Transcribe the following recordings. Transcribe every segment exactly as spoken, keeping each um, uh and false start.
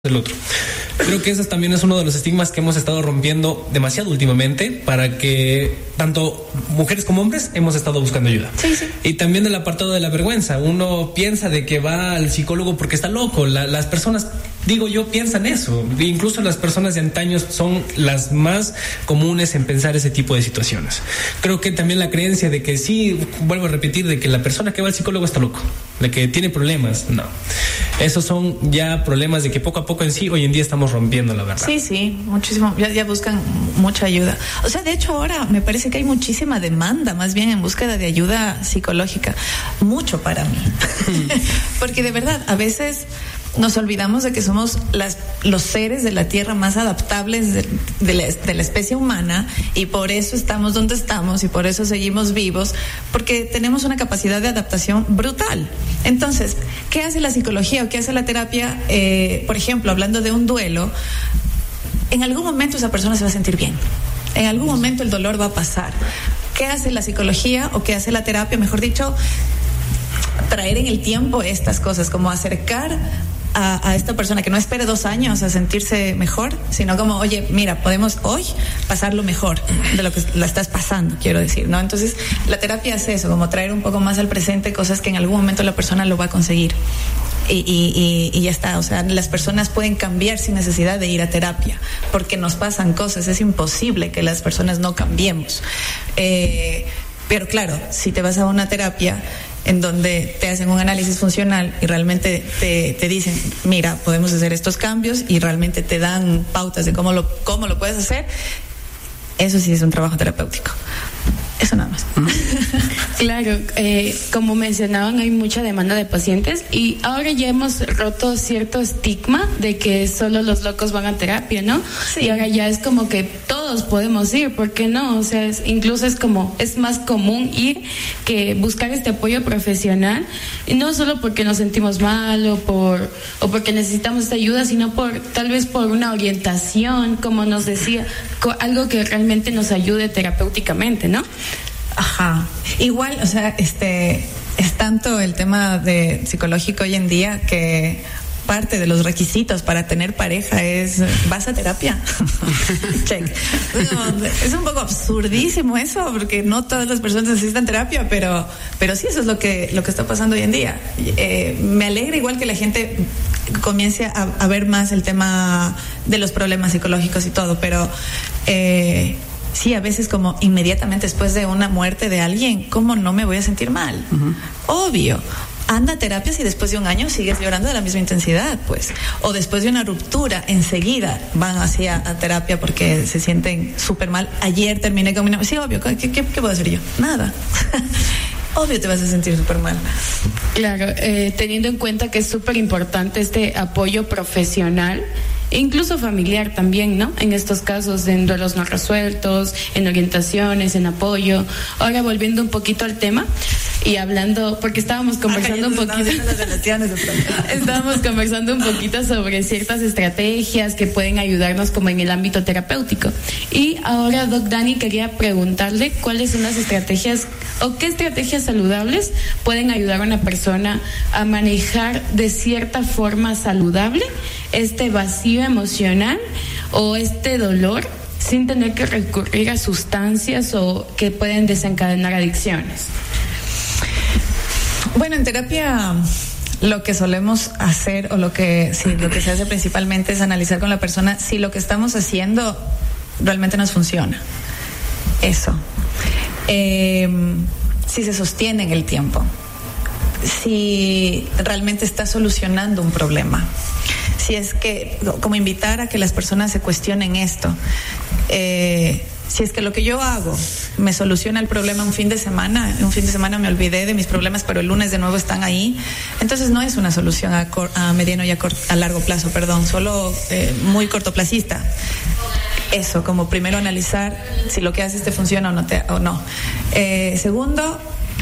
del otro. Creo que ese también es uno de los estigmas que hemos estado rompiendo demasiado últimamente, para que tanto mujeres como hombres hemos estado buscando ayuda. Sí, sí. Y también el apartado de la vergüenza. Uno piensa de que va al psicólogo porque está loco. La, las personas, digo yo, piensan eso. Incluso las personas de antaño son las más comunes en pensar ese tipo de situaciones. Creo que también la creencia de que sí, vuelvo a repetir, de que la persona que va al psicólogo está loco, de que tiene problemas. No. Esos son ya problemas de que poco a poco en sí hoy en día estamos rompiendo, la verdad. Sí, sí, muchísimo. Ya, ya buscan mucha ayuda. O sea, de hecho ahora me parece que hay muchísima demanda, más bien en búsqueda de ayuda psicológica. Mucho para mí. Porque de verdad, a veces nos olvidamos de que somos las, los seres de la Tierra más adaptables de, de, la, de la especie humana, y por eso estamos donde estamos y por eso seguimos vivos, porque tenemos una capacidad de adaptación brutal. Entonces, ¿qué hace la psicología o qué hace la terapia? Eh, por ejemplo, hablando de un duelo, en algún momento esa persona se va a sentir bien. En algún momento el dolor va a pasar. ¿Qué hace la psicología o qué hace la terapia? Mejor dicho, traer en el tiempo estas cosas, como acercar A, a esta persona, que no espere dos años a sentirse mejor, sino como, oye, mira, podemos hoy pasarlo mejor de lo que la estás pasando, quiero decir, ¿no? Entonces, la terapia hace eso, como traer un poco más al presente cosas que en algún momento la persona lo va a conseguir. Y, y, y, y ya está, o sea, las personas pueden cambiar sin necesidad de ir a terapia, porque nos pasan cosas, es imposible que las personas no cambiemos. Eh, pero claro, si te vas a una terapia en donde te hacen un análisis funcional y realmente te, te dicen, mira, podemos hacer estos cambios, y realmente te dan pautas de cómo lo, cómo lo puedes hacer, eso sí es un trabajo terapéutico. Eso nada más. Claro, eh, como mencionaban, hay mucha demanda de pacientes, y ahora ya hemos roto cierto estigma de que solo los locos van a terapia, ¿no? Sí. Y ahora ya es como que todos podemos ir, ¿por qué no? O sea, es, incluso es como, es más común ir que buscar este apoyo profesional, y no solo porque nos sentimos mal o por o porque necesitamos esta ayuda, sino por tal vez por una orientación, como nos decía, algo que realmente nos ayude terapéuticamente, ¿no? Ajá. Igual, o sea, este es tanto el tema de psicológico hoy en día que parte de los requisitos para tener pareja es, ¿vas a terapia? Check. No, es un poco absurdísimo eso, porque no todas las personas necesitan terapia, pero pero sí, eso es lo que lo que está pasando hoy en día. Eh, me alegra igual que la gente comience a, a ver más el tema de los problemas psicológicos y todo, pero eh, sí, a veces como inmediatamente después de una muerte de alguien, ¿cómo no me voy a sentir mal? Uh-huh. Obvio. Anda a terapias y después de un año sigues llorando de la misma intensidad, pues. O después de una ruptura, enseguida van hacia a terapia porque se sienten súper mal. Ayer terminé con mi novio. Sí, obvio, ¿qué, qué, qué puedo hacer yo? Nada. Obvio te vas a sentir súper mal. Claro, eh, teniendo en cuenta que es súper importante este apoyo profesional, incluso familiar también, ¿no? En estos casos, en duelos no resueltos, en orientaciones, en apoyo. Ahora, volviendo un poquito al tema y hablando, porque estábamos conversando un poquito, estábamos conversando un poquito sobre ciertas estrategias que pueden ayudarnos como en el ámbito terapéutico. Y ahora, Doc Dani, quería preguntarle cuáles son las estrategias o qué estrategias saludables pueden ayudar a una persona a manejar de cierta forma saludable este vacío emocional o este dolor sin tener que recurrir a sustancias o que pueden desencadenar adicciones. Bueno, en terapia lo que solemos hacer o lo que sí, lo que se hace principalmente es analizar con la persona si lo que estamos haciendo realmente nos funciona. Eso. Eh, si se sostiene en el tiempo. Si realmente está solucionando un problema. Si es que, como invitar a que las personas se cuestionen esto. Eh, si es que lo que yo hago me soluciona el problema un fin de semana, un fin de semana me olvidé de mis problemas, pero el lunes de nuevo están ahí, entonces no es una solución a, cor, a mediano y a, cor, a largo plazo, perdón, solo eh, muy cortoplacista. Eso, como primero analizar si lo que haces te funciona o no. Te, o no. Eh, segundo,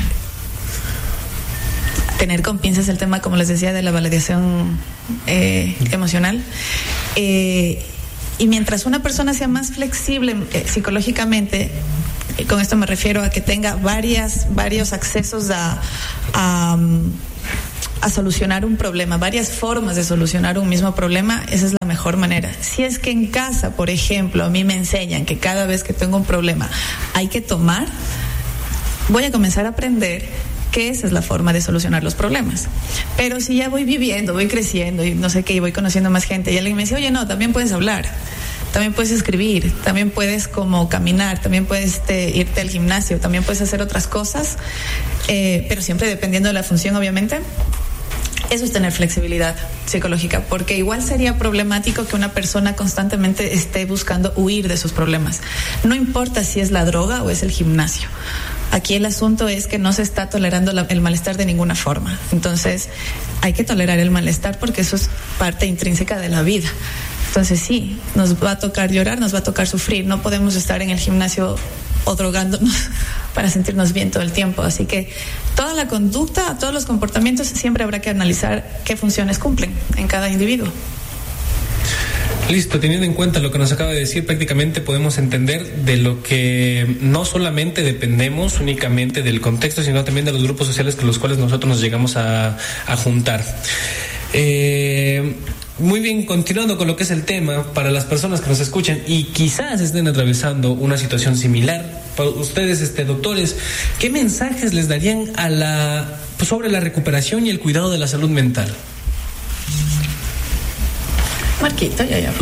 tener con pinzas el tema, como les decía, de la validación eh, emocional. Eh, y mientras una persona sea más flexible eh, psicológicamente, eh, con esto me refiero a que tenga varias, varios accesos a, a, a solucionar un problema, varias formas de solucionar un mismo problema, esa es la mejor manera. Si es que en casa, por ejemplo, a mí me enseñan que cada vez que tengo un problema hay que tomar, voy a comenzar a aprender que esa es la forma de solucionar los problemas. Pero si ya voy viviendo, voy creciendo y no sé qué, y voy conociendo más gente, y alguien me dice, oye, no, también puedes hablar, también puedes escribir, también puedes como caminar, también puedes este, irte al gimnasio, también puedes hacer otras cosas, eh, pero siempre dependiendo de la función, obviamente. Eso es tener flexibilidad psicológica, porque igual sería problemático que una persona constantemente esté buscando huir de sus problemas. No importa si es la droga o es el gimnasio. Aquí el asunto es que no se está tolerando la, el malestar de ninguna forma. Entonces, hay que tolerar el malestar porque eso es parte intrínseca de la vida. Entonces, sí, nos va a tocar llorar, nos va a tocar sufrir. No podemos estar en el gimnasio o drogándonos para sentirnos bien todo el tiempo. Así que toda la conducta, todos los comportamientos, siempre habrá que analizar qué funciones cumplen en cada individuo. Listo, teniendo en cuenta lo que nos acaba de decir, prácticamente podemos entender de lo que no solamente dependemos únicamente del contexto, sino también de los grupos sociales con los cuales nosotros nos llegamos a, a juntar. Eh, muy bien, continuando con lo que es el tema, para las personas que nos escuchan y quizás estén atravesando una situación similar, para ustedes, este, doctores, ¿qué mensajes les darían a la, sobre la recuperación y el cuidado de la salud mental? Marquito, ya, ya.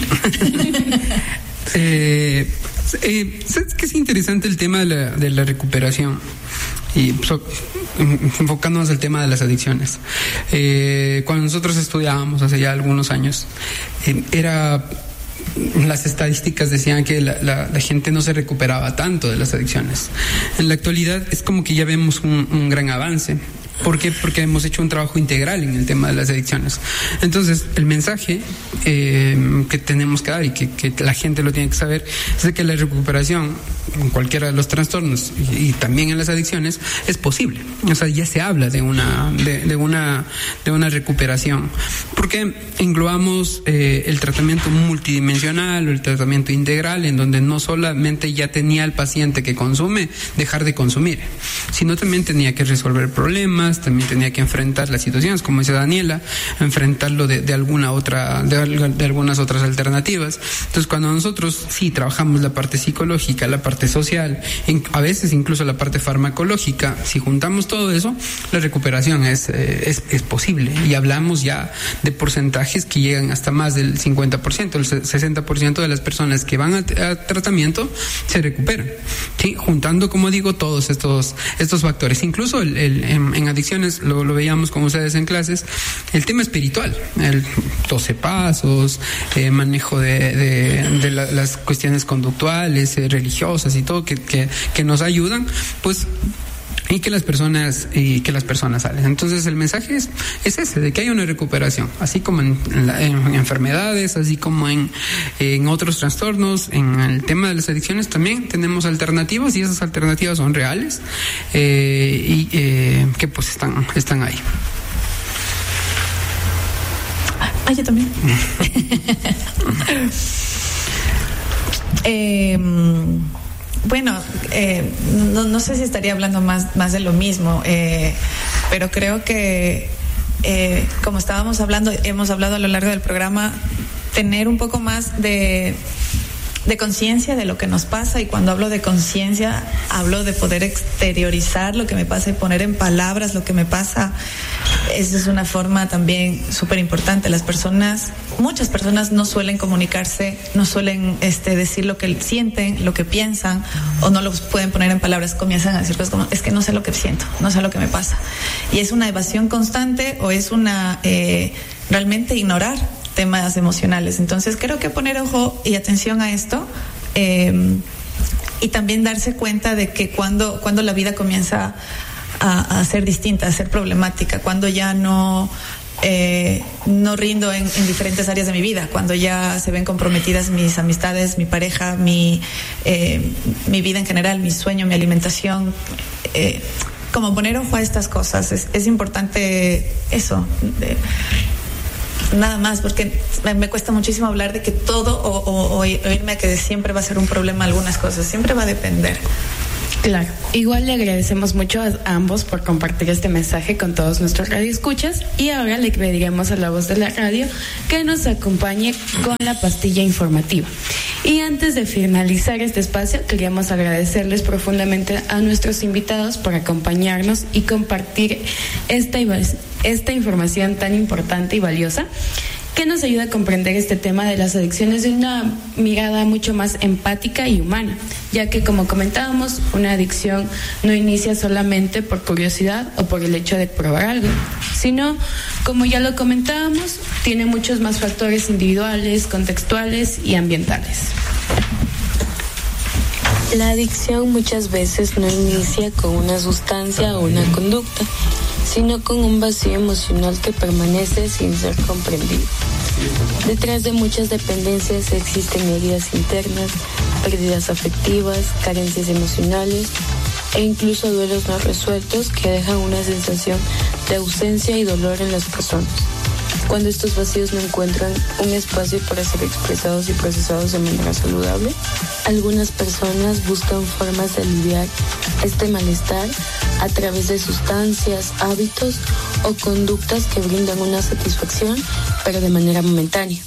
eh, eh, ¿Sabes qué es interesante el tema de la, de la recuperación? Y so, enfocándonos al tema de las adicciones. Eh, cuando nosotros estudiábamos hace ya algunos años, eh, era... las estadísticas decían que la, la, la gente no se recuperaba tanto de las adicciones. En la actualidad es como que ya vemos un, un gran avance. ¿Por qué? Porque hemos hecho un trabajo integral en el tema de las adicciones. Entonces, el mensaje eh, que tenemos que dar y que, que la gente lo tiene que saber es de que la recuperación en cualquiera de los trastornos y, y también en las adicciones es posible. O sea, ya se habla de una de, de una de una recuperación, porque englobamos eh, el tratamiento multidimensional o el tratamiento integral, en donde no solamente ya tenía el paciente que consume dejar de consumir, sino también tenía que resolver problemas, también tenía que enfrentar las situaciones, como dice Daniela, enfrentarlo de, de alguna otra, de, de algunas otras alternativas. Entonces, cuando nosotros sí trabajamos la parte psicológica, la parte social, en, a veces incluso la parte farmacológica, si juntamos todo eso, la recuperación es, eh, es, es posible. Y hablamos ya de porcentajes que llegan hasta más del cincuenta por ciento, el sesenta por ciento de las personas que van a, a tratamiento se recuperan, ¿sí? Juntando, como digo, todos estos, estos factores. Incluso el, el, en, en adicciones, lo, lo veíamos con ustedes en clases, el tema espiritual, el doce pasos, eh, manejo de, de, de la, las cuestiones conductuales, eh, religiosas y todo, que, que, que nos ayudan, pues, y que las personas y que las personas salen. Entonces el mensaje es, es ese, de que hay una recuperación, así como en, en, la, en enfermedades, así como en, en otros trastornos. En el tema de las adicciones también tenemos alternativas, y esas alternativas son reales, eh, y eh, que pues están, están ahí. Ah, yo también. eh, Bueno, eh, no, no sé si estaría hablando más, más de lo mismo, eh, pero creo que, eh, como estábamos hablando, hemos hablado a lo largo del programa, tener un poco más de, de conciencia de lo que nos pasa. Y cuando hablo de conciencia, hablo de poder exteriorizar lo que me pasa y poner en palabras lo que me pasa. Esa es una forma también súper importante. Las personas, muchas personas no suelen comunicarse, no suelen este, decir lo que sienten, lo que piensan, o no lo pueden poner en palabras. Comienzan a decir cosas como, es que no sé lo que siento, no sé lo que me pasa. Y es una evasión constante, o es una eh, realmente ignorar temas emocionales. Entonces creo que poner ojo y atención a esto, eh, y también darse cuenta de que cuando, cuando la vida comienza A, a ser distinta, a ser problemática, cuando ya no eh, no rindo en, en diferentes áreas de mi vida, cuando ya se ven comprometidas mis amistades, mi pareja, mi eh, mi vida en general, mi sueño, mi alimentación, eh, como poner ojo a estas cosas. Es, es importante eso, de, nada más, porque me, me cuesta muchísimo hablar de que todo, o, o, o oírme que siempre va a ser un problema algunas cosas, siempre va a depender. Claro, igual le agradecemos mucho a ambos por compartir este mensaje con todos nuestros radioescuchas, y ahora le pediremos a la voz de la radio que nos acompañe con la pastilla informativa. Y antes de finalizar este espacio, queríamos agradecerles profundamente a nuestros invitados por acompañarnos y compartir esta, esta información tan importante y valiosa, que nos ayuda a comprender este tema de las adicciones de una mirada mucho más empática y humana, ya que, como comentábamos, una adicción no inicia solamente por curiosidad o por el hecho de probar algo, sino, como ya lo comentábamos, tiene muchos más factores individuales, contextuales y ambientales. La adicción muchas veces no inicia con una sustancia o una conducta, sino con un vacío emocional que permanece sin ser comprendido. Detrás de muchas dependencias existen heridas internas, pérdidas afectivas, carencias emocionales e incluso duelos no resueltos que dejan una sensación de ausencia y dolor en las personas. Cuando estos vacíos no encuentran un espacio para ser expresados y procesados de manera saludable, algunas personas buscan formas de aliviar este malestar a través de sustancias, hábitos o conductas que brindan una satisfacción, pero de manera momentánea.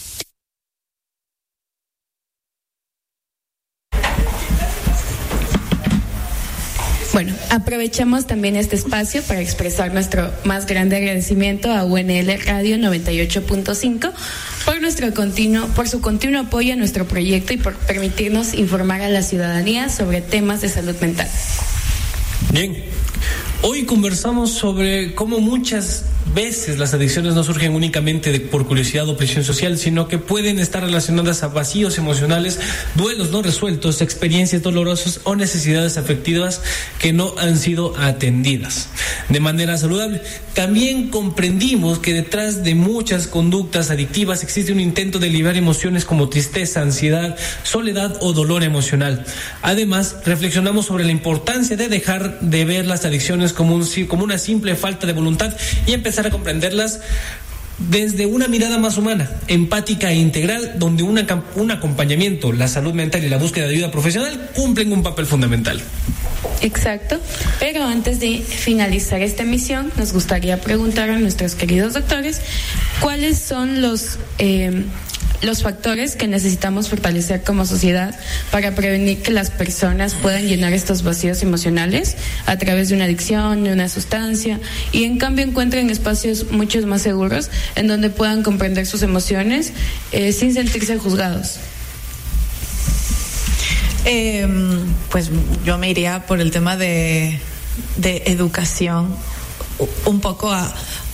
Bueno, aprovechamos también este espacio para expresar nuestro más grande agradecimiento a U N L Radio noventa y ocho punto cinco por nuestro continuo, por su continuo apoyo a nuestro proyecto y por permitirnos informar a la ciudadanía sobre temas de salud mental. Bien, hoy conversamos sobre cómo muchas veces las adicciones no surgen únicamente de, por curiosidad o presión social, sino que pueden estar relacionadas a vacíos emocionales, duelos no resueltos, experiencias dolorosas o necesidades afectivas que no han sido atendidas de manera saludable. También comprendimos que detrás de muchas conductas adictivas existe un intento de liberar emociones como tristeza, ansiedad, soledad o dolor emocional. Además, reflexionamos sobre la importancia de dejar de ver las adicciones como, un, como una simple falta de voluntad y empezar a comprenderlas desde una mirada más humana, empática e integral, donde una, un acompañamiento, la salud mental y la búsqueda de ayuda profesional cumplen un papel fundamental. Exacto, pero antes de finalizar esta emisión, nos gustaría preguntar a nuestros queridos doctores cuáles son los eh, los factores que necesitamos fortalecer como sociedad para prevenir que las personas puedan llenar estos vacíos emocionales a través de una adicción, de una sustancia, y en cambio encuentren espacios mucho más seguros en donde puedan comprender sus emociones eh, sin sentirse juzgados. Eh, pues yo me iría por el tema de, de educación, un poco a,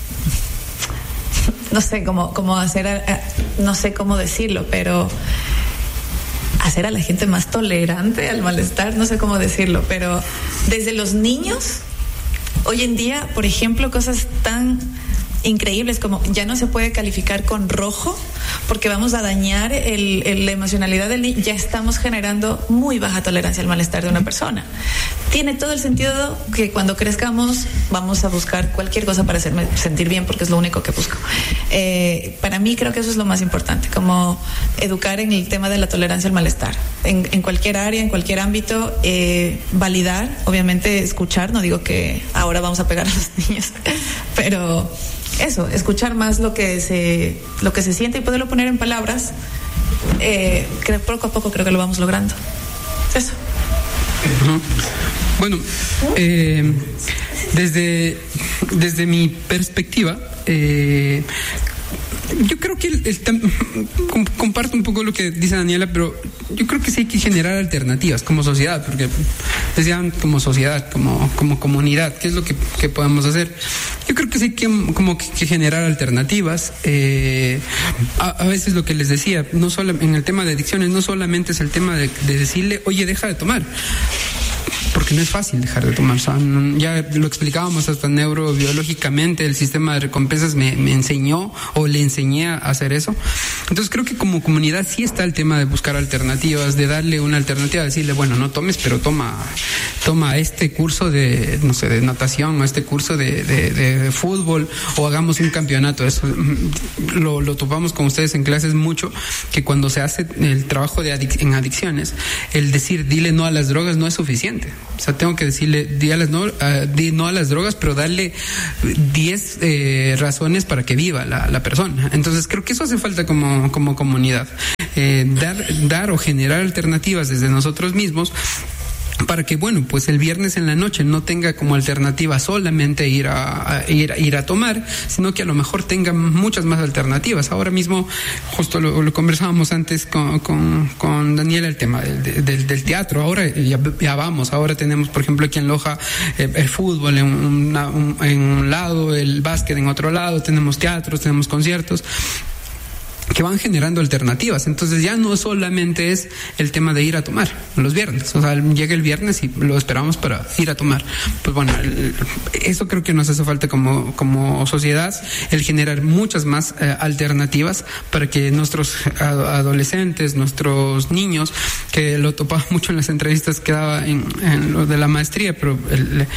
no sé cómo, cómo hacer, no sé cómo decirlo, pero hacer a la gente más tolerante al malestar, no sé cómo decirlo, pero desde los niños, hoy en día, por ejemplo, cosas tan increíbles como ya no se puede calificar con rojo porque vamos a dañar el, el, la emocionalidad del niño. Ya estamos generando muy baja tolerancia al malestar de una persona. Tiene todo el sentido que cuando crezcamos vamos a buscar cualquier cosa para hacerme sentir bien, porque es lo único que busco. Eh, para mí creo que eso es lo más importante, como educar en el tema de la tolerancia al malestar en, en cualquier área, en cualquier ámbito, eh, validar, obviamente escuchar. No digo que ahora vamos a pegar a los niños, pero eso, escuchar más lo que se lo que se siente y poderlo poner en palabras. Eh, creo, poco a poco creo que lo vamos logrando. Eso. Uh-huh. Bueno, eh, desde desde mi perspectiva, eh, yo creo que el, el, comparto un poco lo que dice Daniela, pero yo creo que sí hay que generar alternativas como sociedad, porque decían como sociedad, como, como comunidad, ¿qué es lo que, que podemos hacer? Yo creo que sí hay que, como que, que generar alternativas. Eh, a, a veces lo que les decía, no solo en el tema de adicciones, no solamente es el tema de, de decirle, oye, deja de tomar, porque no es fácil dejar de tomar. O sea, ya lo explicábamos hasta neurobiológicamente, el sistema de recompensas me, me enseñó o le enseñé a hacer eso. Entonces creo que como comunidad sí está el tema de buscar alternativas, de darle una alternativa, decirle, bueno, no tomes, pero toma toma este curso de, no sé, de natación, o este curso de, de, de, de fútbol, o hagamos un campeonato. Eso lo, lo topamos con ustedes en clases mucho, que cuando se hace el trabajo de adic- en adicciones, el decir dile no a las drogas no es suficiente. sea, tengo que decirle, di, a las no, uh, di no a las drogas, pero darle diez eh, razones para que viva la, la persona. Entonces creo que eso hace falta como, como comunidad. Eh, dar, dar o generar alternativas desde nosotros mismos, para que, bueno, pues el viernes en la noche no tenga como alternativa solamente ir a, a ir, ir a tomar, sino que a lo mejor tenga muchas más alternativas. Ahora mismo, justo lo, lo conversábamos antes con, con, con Daniela, el tema del, del, del teatro. Ahora ya, ya vamos, ahora tenemos, por ejemplo, aquí en Loja eh, el fútbol en, una, un, en un lado, el básquet en otro lado, tenemos teatros, tenemos conciertos que van generando alternativas. Entonces ya no solamente es el tema de ir a tomar los viernes, o sea, llega el viernes y lo esperamos para ir a tomar. Pues bueno, el, eso creo que nos hace falta como, como sociedad, el generar muchas más eh, alternativas para que nuestros adolescentes, nuestros niños, que lo topaba mucho en las entrevistas que daba en, en lo de la maestría, pero el,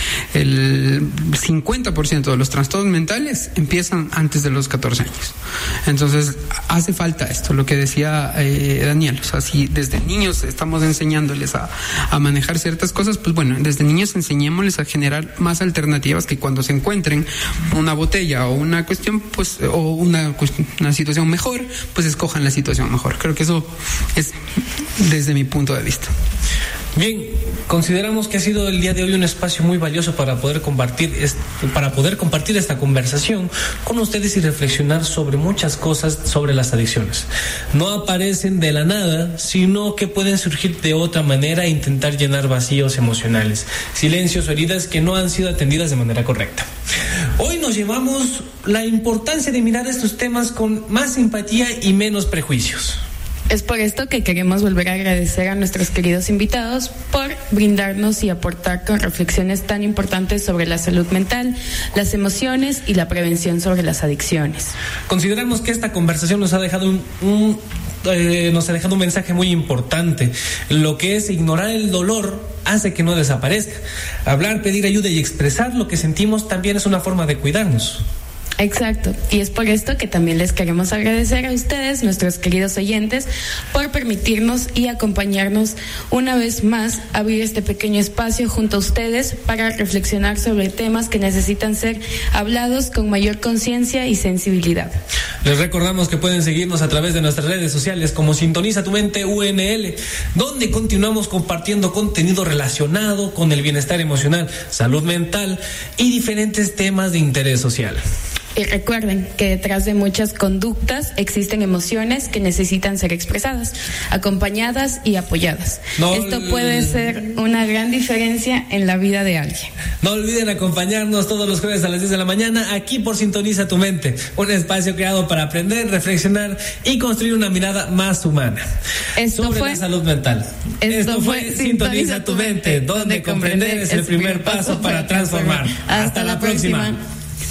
el cincuenta por ciento de los trastornos mentales empiezan antes de los catorce años. Entonces hace falta esto, lo que decía eh, Daniel, o sea, si desde niños estamos enseñándoles a, a manejar ciertas cosas, pues bueno, desde niños enseñémosles a generar más alternativas, que cuando se encuentren una botella o una cuestión, pues, o una, una situación mejor, pues escojan la situación mejor. Creo que eso es desde mi punto de vista. Bien, consideramos que ha sido el día de hoy un espacio muy valioso para poder compartir para poder compartir esta conversación con ustedes y reflexionar sobre muchas cosas sobre las adicciones. No aparecen de la nada, sino que pueden surgir de otra manera e intentar llenar vacíos emocionales, silencios o heridas que no han sido atendidas de manera correcta. Hoy nos llevamos la importancia de mirar estos temas con más simpatía y menos prejuicios. Es por esto que queremos volver a agradecer a nuestros queridos invitados por brindarnos y aportar con reflexiones tan importantes sobre la salud mental, las emociones y la prevención sobre las adicciones. Consideramos que esta conversación nos ha dejado un, un eh, nos ha dejado un mensaje muy importante. Lo que es ignorar el dolor hace que no desaparezca. Hablar, pedir ayuda y expresar lo que sentimos también es una forma de cuidarnos. Exacto, y es por esto que también les queremos agradecer a ustedes, nuestros queridos oyentes, por permitirnos y acompañarnos una vez más a abrir este pequeño espacio junto a ustedes para reflexionar sobre temas que necesitan ser hablados con mayor conciencia y sensibilidad. Les recordamos que pueden seguirnos a través de nuestras redes sociales como Sintoniza tu Mente U N L, donde continuamos compartiendo contenido relacionado con el bienestar emocional, salud mental y diferentes temas de interés social. Y recuerden que detrás de muchas conductas existen emociones que necesitan ser expresadas, acompañadas y apoyadas. No, Esto puede ser una gran diferencia en la vida de alguien. No olviden acompañarnos todos los jueves a las diez de la mañana aquí por Sintoniza tu Mente, un espacio creado para aprender, reflexionar y construir una mirada más humana esto sobre fue, la salud mental. Esto, esto fue Sintoniza, Sintoniza tu Mente, mente donde comprender es el primer paso para transformar. Hasta, Hasta la próxima. próxima.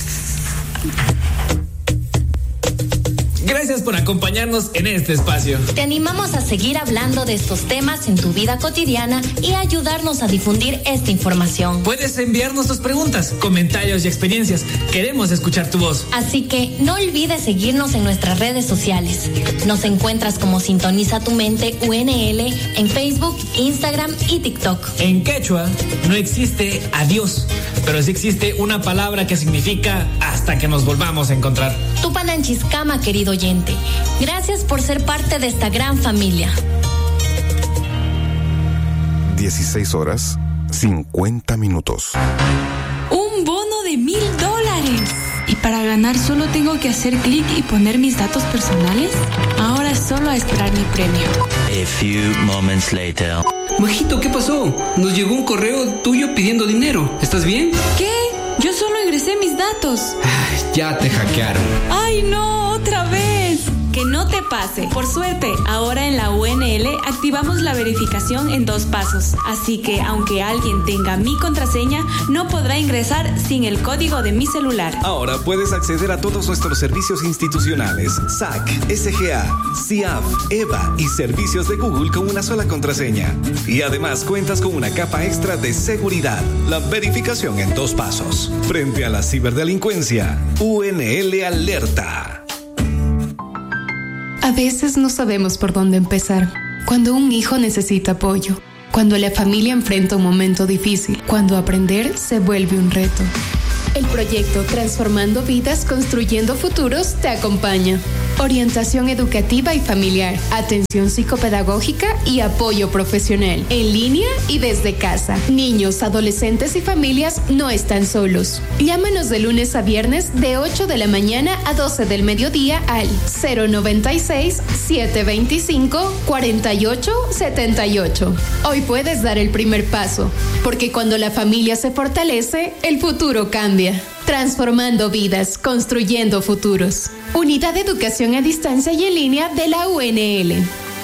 Gracias por acompañarnos en este espacio. Te animamos a seguir hablando de estos temas en tu vida cotidiana y a ayudarnos a difundir esta información. Puedes enviarnos tus preguntas, comentarios y experiencias. Queremos escuchar tu voz. Así que no olvides seguirnos en nuestras redes sociales. Nos encuentras como Sintoniza tu Mente U N L en Facebook, Instagram y TikTok. En quechua no existe adiós, pero sí existe una palabra que significa hasta que nos volvamos a encontrar. Tupananchiscama, querido oyente. Gracias por ser parte de esta gran familia. dieciséis horas, cincuenta minutos. Un bono de mil dólares. ¿Y para ganar solo tengo que hacer clic y poner mis datos personales? Ahora solo a esperar mi premio. A few moments later. Majito, ¿qué pasó? Nos llegó un correo tuyo pidiendo dinero. ¿Estás bien? ¿Qué? Yo solo ingresé mis datos. Ay, ya te hackearon. ¡Ay, no! ¡Otra vez! Que no te pase. Por suerte, ahora en la U N L activamos la verificación en dos pasos. Así que, aunque alguien tenga mi contraseña, no podrá ingresar sin el código de mi celular. Ahora puedes acceder a todos nuestros servicios institucionales, S A C, S G A, C I A F, E V A y servicios de Google con una sola contraseña. Y además cuentas con una capa extra de seguridad, la verificación en dos pasos. Frente a la ciberdelincuencia, U N L alerta. A veces no sabemos por dónde empezar cuando un hijo necesita apoyo. cuando la familia enfrenta un momento difícil, cuando aprender se vuelve un reto. El proyecto Transformando Vidas, Construyendo Futuros te acompaña. Orientación educativa y familiar, atención psicopedagógica y apoyo profesional, en línea y desde casa. Niños, adolescentes y familias no están solos. Llámanos de lunes a viernes de ocho de la mañana a doce del mediodía al cero noventa y seis, setecientos veinticinco, cuarenta y ocho setenta y ocho. Hoy puedes dar el primer paso, porque cuando la familia se fortalece, el futuro cambia. Transformando vidas, construyendo futuros. Unidad de Educación a Distancia y en Línea de la U N L.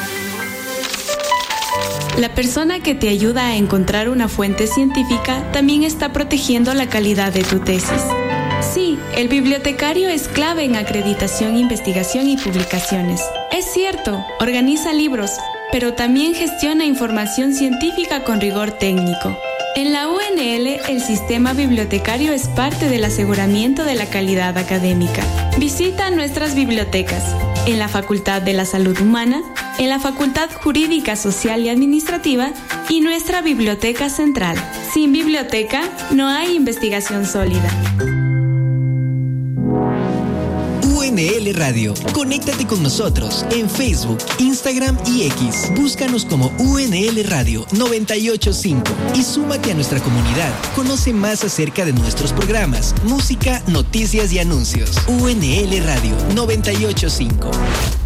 La persona que te ayuda a encontrar una fuente científica también está protegiendo la calidad de tu tesis. Sí, el bibliotecario es clave en acreditación, investigación y publicaciones. Es cierto, organiza libros, pero también gestiona información científica con rigor técnico. En la U N L, el sistema bibliotecario es parte del aseguramiento de la calidad académica. Visita nuestras bibliotecas en la Facultad de la Salud Humana, en la Facultad Jurídica, Social y Administrativa y nuestra Biblioteca Central. Sin biblioteca, no hay investigación sólida. U N L Radio. Conéctate con nosotros en Facebook, Instagram y X. Búscanos como U N L Radio noventa y ocho punto cinco y súmate a nuestra comunidad. Conoce más acerca de nuestros programas, música, noticias y anuncios. U N L Radio noventa y ocho punto cinco.